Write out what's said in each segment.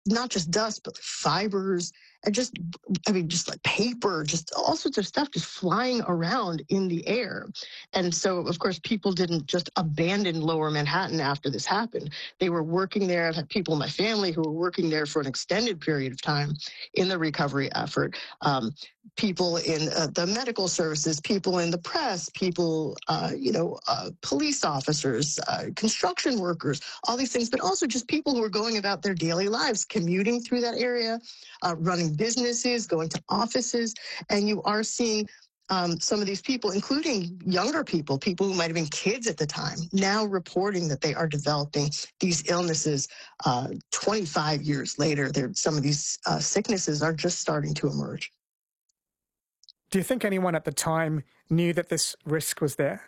not just dust, but fibers and just, I mean, just like paper, just all sorts of stuff just flying around in the air. And so, of course, people didn't just abandon lower Manhattan after this happened. They were working there. I've had people in my family who were working there for an extended period of time in the recovery effort. People in the medical services, people in the press, people, police officers, construction workers, all these things, but also just people who are going about their daily lives, commuting through that area, running businesses, going to offices. And you are seeing some of these people, including younger people, people who might have been kids at the time, now reporting that they are developing these illnesses 25 years later. Some of these sicknesses are just starting to emerge. Do you think anyone at the time knew that this risk was there?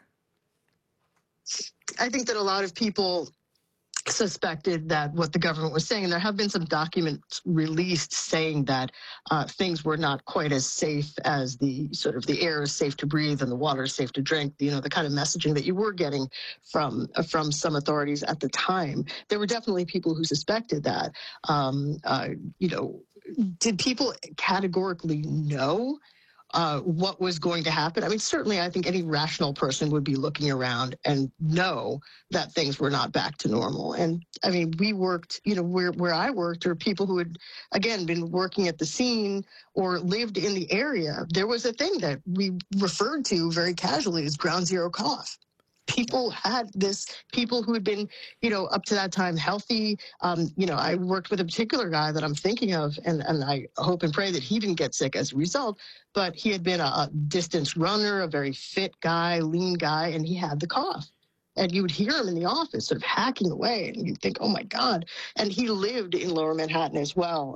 I think that a lot of people suspected that what the government was saying, and there have been some documents released saying that things were not quite as safe as the air is safe to breathe and the water is safe to drink, the kind of messaging that you were getting from some authorities at the time. There were definitely people who suspected that. Did people categorically know what was going to happen? I mean, certainly I think any rational person would be looking around and know that things were not back to normal. And I mean, we worked, where I worked, or people who had, again, been working at the scene or lived in the area, there was a thing that we referred to very casually as ground zero cough. People had this, people who had been, up to that time healthy. I worked with a particular guy that I'm thinking of, and I hope and pray that he didn't get sick as a result, but he had been a distance runner, a very fit guy, lean guy, and he had the cough. And you would hear him in the office sort of hacking away, and you'd think, oh my God. And he lived in lower Manhattan as well.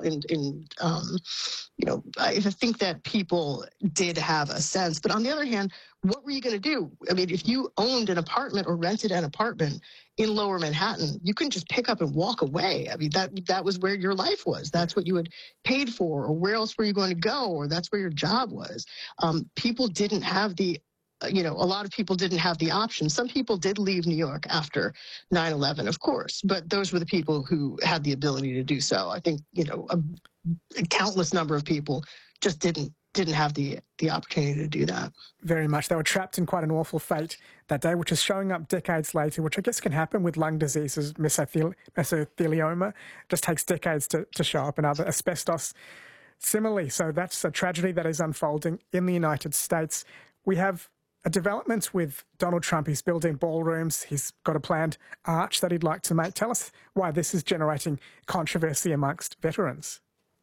I think that people did have a sense. But on the other hand, what were you going to do? I mean, if you owned an apartment or rented an apartment in lower Manhattan, you couldn't just pick up and walk away. I mean, that was where your life was. That's what you had paid for, or where else were you going to go, or that's where your job was. People didn't have a lot of people didn't have the option. Some people did leave New York after 9/11, of course, but those were the people who had the ability to do so. I think, a countless number of people just didn't have the opportunity to do that. Very much. They were trapped in quite an awful fate that day, which is showing up decades later, which I guess can happen with lung diseases, mesothelioma. It just takes decades to show up, and other asbestos similarly. So that's a tragedy that is unfolding in the United States. We have a development with Donald Trump. He's building ballrooms. He's got a planned arch that he'd like to make. Tell us why this is generating controversy amongst veterans.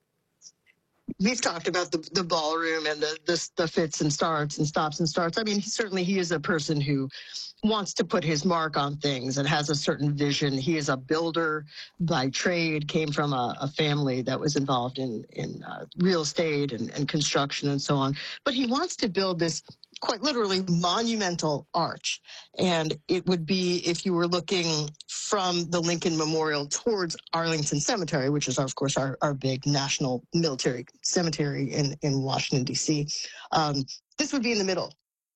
We've talked about the ballroom and the fits and starts and stops and starts. I mean, he is a person who wants to put his mark on things and has a certain vision. He is a builder by trade, came from a family that was involved in real estate and construction and so on. But he wants to build this quite literally monumental arch. And it would be, if you were looking from the Lincoln Memorial towards Arlington Cemetery, which is, of course, our big national military cemetery in Washington, D.C., this would be in the middle.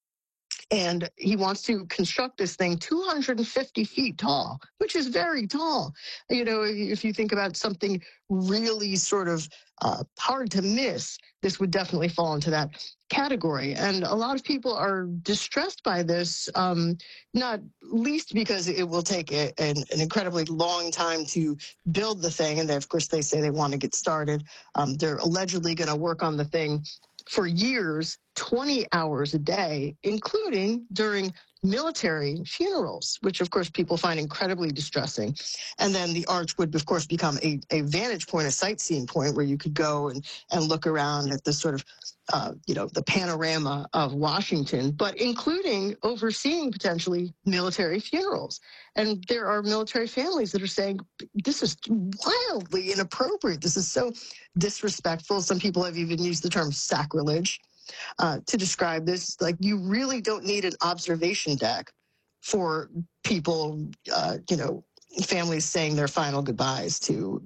And he wants to construct this thing 250 feet tall, which is very tall. If you think about something really sort of hard to miss, this would definitely fall into that category. And a lot of people are distressed by this, not least because it will take an incredibly long time to build the thing. And of course, they say they want to get started. They're allegedly going to work on the thing for years, 20 hours a day, including during military funerals, which of course people find incredibly distressing. And then the arch would, of course, become a vantage point, a sightseeing point where you could go and look around at this sort of the panorama of Washington, but including overseeing potentially military funerals. And there are military families that are saying, this is wildly inappropriate. This is so disrespectful. Some people have even used the term sacrilege to describe this. Like, you really don't need an observation deck for people, families saying their final goodbyes to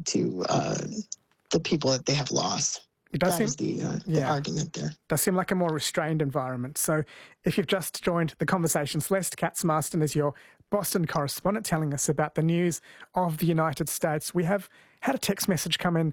the people that they have lost. That is the argument there. Does seem like a more restrained environment. So if you've just joined the conversation, Celeste Katz-Marston is your Boston correspondent telling us about the news of the United States. We have had a text message come in